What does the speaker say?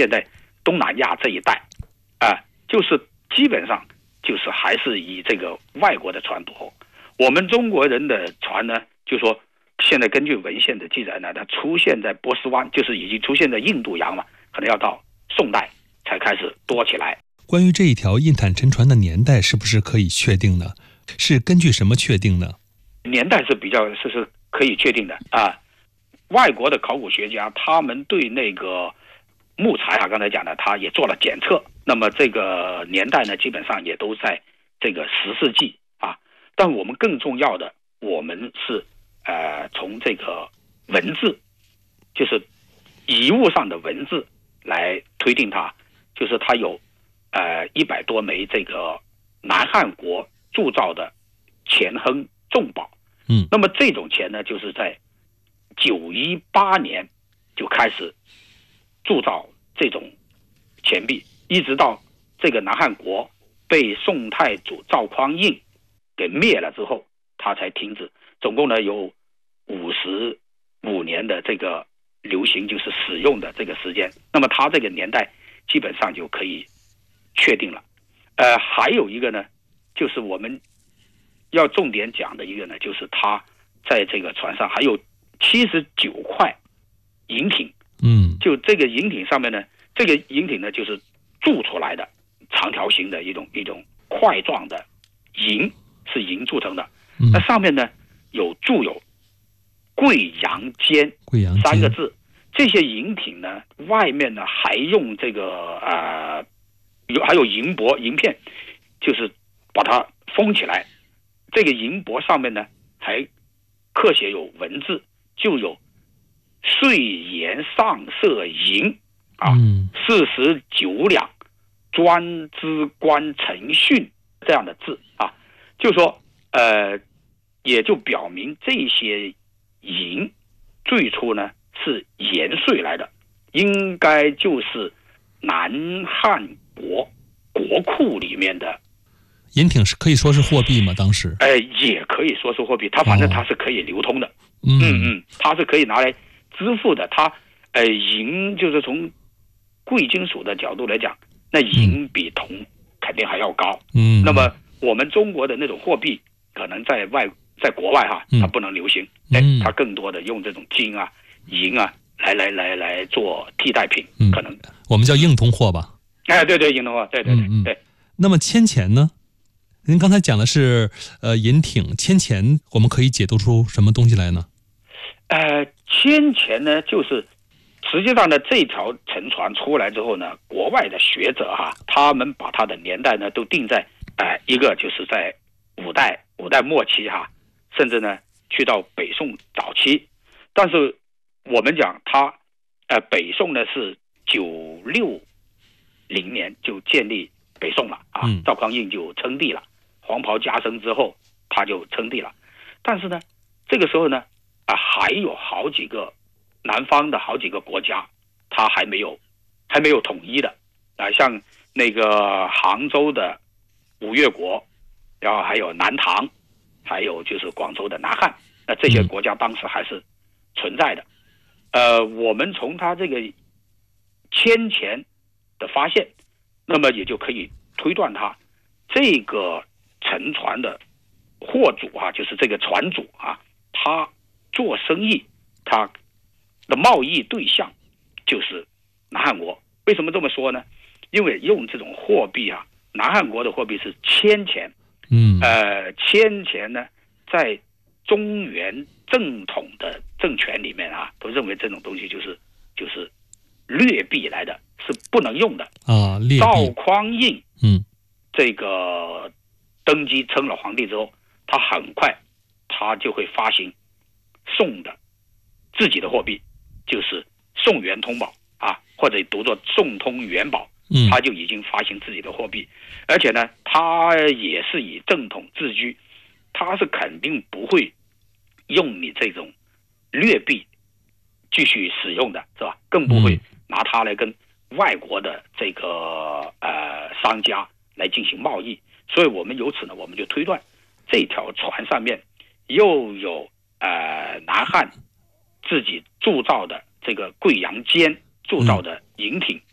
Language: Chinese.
现在东南亚这一带，就是基本上就是还是以这个外国的船多。我们中国人的船呢，就说现在根据文献的记载呢，它出现在波斯湾，就是已经出现在印度洋嘛，可能要到宋代才开始多起来。 关于这一条印坦沉船的年代是不是可以确定呢？是根据什么确定呢？ 年代是比较是可以确定的啊。外国的考古学家他们对那个木材刚才讲的，他也做了检测，那么这个年代呢，基本上也都在这个10世纪啊。但我们更重要的，我们是从这个文字，就是遗物上的文字来推定它，就是它有100多枚这个南汉国铸造的钱亨重宝。那么这种钱呢，就是在918年就开始铸造这种钱币，一直到这个南汉国被宋太祖赵匡胤给灭了之后，他才停止。总共呢有55年的这个流行，就是使用的这个时间。那么他这个年代基本上就可以确定了。还有一个呢，就是我们要重点讲的一个呢，就是他在这个船上还有79块银艇。就这个银艇上面呢，这个银艇呢就是铸出来的长条形的一种块状的银，是银铸成的。那上面呢铸有贵阳间3个字。这些银艇呢，外面呢还用这个还有银箔银片，就是把它封起来。这个银箔上面呢还刻写有文字，就有岁盐上色银49两，专资官陈训这样的字啊，就说也就表明这些银最初呢是盐税来的，应该就是南汉国库里面的。 银艇是可以说是货币吗？当时也可以说是货币，它反正它是可以流通的。它是可以拿来支付的。它银就是从贵金属的角度来讲，那银比铜肯定还要高。那么我们中国的那种货币可能在国外它不能流行，它更多的用这种金银来做替代品，可能我们叫硬通货吧。 对，硬通货，对。 那么铅钱呢？您刚才讲的是银艇，铅钱我们可以解读出什么东西来呢？ 铅钱呢，就是实际上呢，这条沉船出来之后呢，国外的学者他们把它的年代呢都定在一个就是在五代末期甚至呢去到北宋早期。但是我们讲它北宋呢是960年就建立北宋了赵匡胤就称帝了，黄袍加身之后他就称帝了。但是呢这个时候呢还有好几个南方的好几个国家，它还没有统一的像那个杭州的吴越国，然后还有南唐，还有就是广州的南汉，那这些国家当时还是存在的。我们从它这个铅钱的发现，那么也就可以推断它这个沉船的货主就是这个船主他做生意，他的贸易对象就是南汉国。为什么这么说呢？因为用这种货币南汉国的货币是铅钱。铅钱呢，在中原正统的政权里面都认为这种东西就是劣币来的，是不能用的赵匡胤这个登基称了皇帝之后，他很快他就会发行宋的自己的货币，就是宋元通宝或者读作宋通元宝。他就已经发行自己的货币，而且呢他也是以正统自居，他是肯定不会用你这种劣币继续使用的，是吧？更不会拿它来跟外国的这个商家来进行贸易。所以我们由此呢，我们就推断这条船上面又有南汉自己铸造的这个贵阳间铸造的银艇，